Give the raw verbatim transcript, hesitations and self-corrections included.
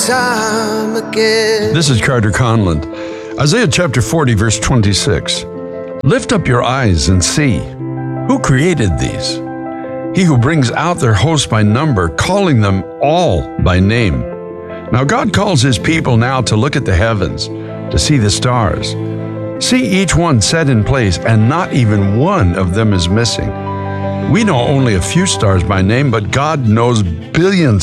time again. This is Carter Conlon. Isaiah chapter forty, verse twenty-six. Lift up your eyes and see. Who created these? He who brings out their hosts by number, calling them all by name. Now God calls his people now to look at the heavens, to see the stars. See each one set in place, and not even one of them is missing. We know only a few stars by name, but God knows billions